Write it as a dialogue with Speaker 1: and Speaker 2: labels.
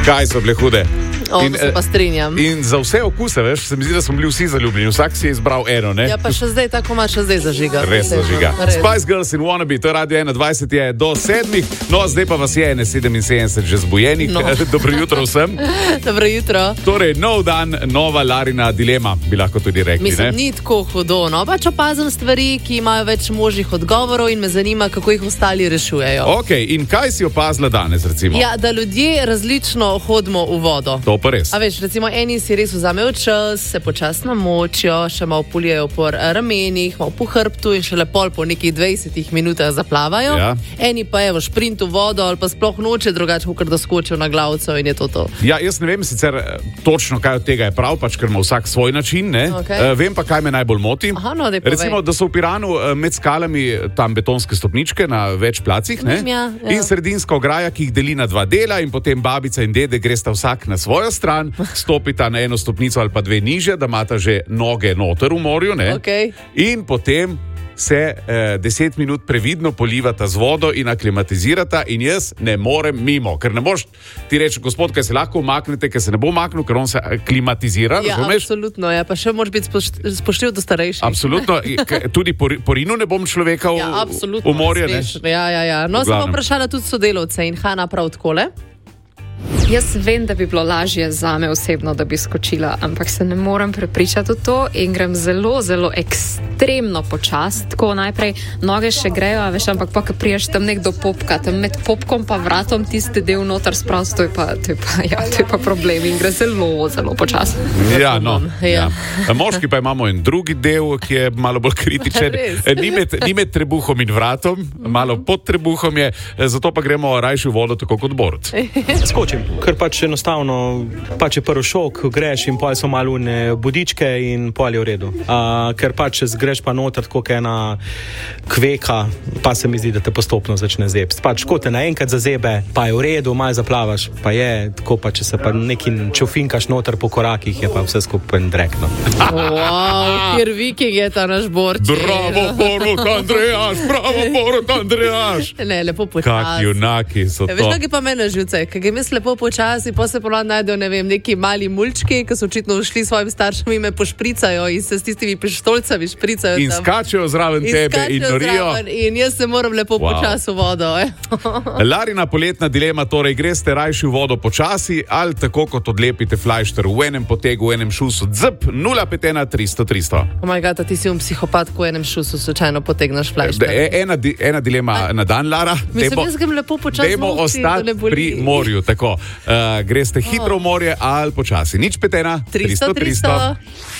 Speaker 1: Kaj so bile hude?
Speaker 2: Se pa strinjam.
Speaker 1: In za vse okuse, veš, se mi zdi, da smo bili vsi zaljubljeni. Vsak si je izbral eno, ne?
Speaker 2: Ja, pa še zdaj tako malo, še zdaj zažiga.
Speaker 1: Res zažiga. Spice Girls in Wannabe, to je Radio 21 je do 7. No, zdaj pa vas je 77 že zbujenih. No. Dobro jutro vsem.
Speaker 2: Dobro jutro.
Speaker 1: Torej, nov dan, nova Larina dilema, bi lahko tudi rekli.
Speaker 2: Mislim, ni tako hudo, no, pač opazim stvari, ki imajo več možnih odgovorov in me zanima, kako jih ostali rešujejo.
Speaker 1: Ok, in kaj si opazila danes, recimo?
Speaker 2: Ja, da ljudje različno hodimo v vodo.
Speaker 1: To pa res.
Speaker 2: A veš, recimo, eni si res vzamejo čas, se počasno močijo, še malo pulijejo po ramenih, malo po hrbtu in šele pol po nekih 20 minutah zaplavajo. Ja. Eni pa evo šprint v vodo ali pa sploh noče drugače, kot da skočijo na glavco in je to.
Speaker 1: Ja, jaz ne vem sicer točno, kaj od tega je prav, pač ker ima vsak svoj način, ne? Okay. Vem pa, kaj me najbolj moti.
Speaker 2: Aha, no,
Speaker 1: recimo, da so v Piranu med skalami tam betonske stopničke na več placih, ne?
Speaker 2: Ja.
Speaker 1: In sredinska ograja, ki jih deli na dva dela in potem babica in dede gresta vsak na svojo stran, stopita na eno stopnico ali pa dve niže, da imata že noge noter v morju, ne?
Speaker 2: Okay.
Speaker 1: In potem se 10 minut previdno polivata z vodo in aklimatizirata in jaz ne morem mimo, ker ne moš ti reči, gospod, kaj se lahko umaknete, ker se ne bo umaknil, ker on se klimatizira,
Speaker 2: ja,
Speaker 1: razumeš?
Speaker 2: Absolutno, ja, pa še moraš biti spoštljiv do starejših.
Speaker 1: Absolutno, tudi po Rinu ne bom človeka v morje, ne?
Speaker 2: Ja. No, sem vprašala tudi sodelavce in Hana prav takole.
Speaker 3: Jaz vem, da bi bilo lažje zame osebno, da bi skočila, ampak se ne morem prepričati v to in grem zelo, zelo ekstremno počast. Tako najprej noge še grejo, a veš, ampak pa, ko priješ tam nek do popka, tam med popkom pa vratom tiste del noter spravst, to je pa problem in gre zelo, zelo počast.
Speaker 1: Ja, no. Ja. Moški pa imamo en drugi del, ki je malo bolj kritičen. Ni med trebuhom in vratom, malo pod trebuhom je, zato pa gremo rajši v vodo, tako kot Borut.
Speaker 4: Skočim, ker pač enostavno pač je prvi šok, greš in pol so malune budičke in pol je v redu. Ker pač greš pa noter tako ena kveka, pa se mi zdi, da te postopno začne zebst. Pač ko te naenkrat zazebe, pa je v redu, malo zaplavaš, pa je tako pa, če se pa neki čofinkaš noter po korakih, je pa vse skupaj drekno.
Speaker 2: Wow, kjer viking je ta naš Borč.
Speaker 1: Bravo, Borut Andrejaš!
Speaker 2: Ne, lepo počasi.
Speaker 1: Kak junaki so to.
Speaker 2: Veš, kak je pa mene živce, kak je lepo počasi, pa se ponad najdejo, ne vem, neki mali mulčki, ki so očitno šli svojim staršem in me pošpricajo in se s tistimi pištolcami špricajo.
Speaker 1: In skačejo zraven tebe in norijo.
Speaker 2: In jaz se moram lepo počasi v vodo.
Speaker 1: Larina poletna dilema, torej greste rajši v vodo počasi ali tako kot odlepite flajšter v enem potegu, v enem šusu, dzp, 051 300 300.
Speaker 2: Oh my god, ti si psihopat, ko v enem šusu slučajno potegneš flajšter.
Speaker 1: Ena dilema na dan, Lara.
Speaker 2: Mislim, jaz grem lepo počasi.
Speaker 1: Dajmo ostati pri morju. Tako, greste hitro v morje ali počasi. Nič 51 300 300.